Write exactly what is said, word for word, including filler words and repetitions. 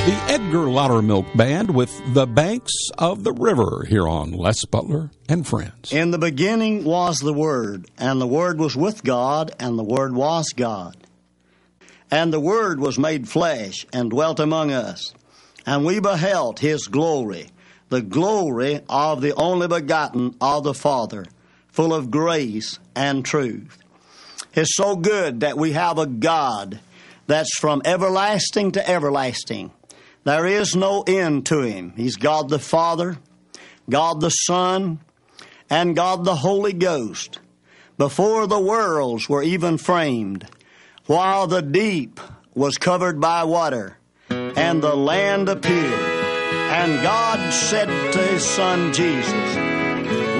The Edgar Loudermilk Band with The Banks of the River here on Les Butler and Friends. In the beginning was the Word, and the Word was with God, and the Word was God. And the Word was made flesh and dwelt among us, and we beheld His glory, the glory of the only begotten of the Father, full of grace and truth. It's so good that we have a God that's from everlasting to everlasting. There is no end to Him. He's God the Father, God the Son, and God the Holy Ghost. Before the worlds were even framed, while the deep was covered by water, and the land appeared, and God said to His Son Jesus,